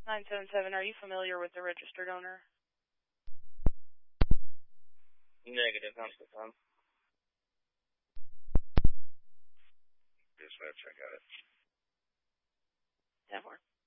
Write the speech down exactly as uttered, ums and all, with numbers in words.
nine seven seven, are you familiar with the registered owner? Negative, I'm so Tom. Dispatch, I got it. ten four.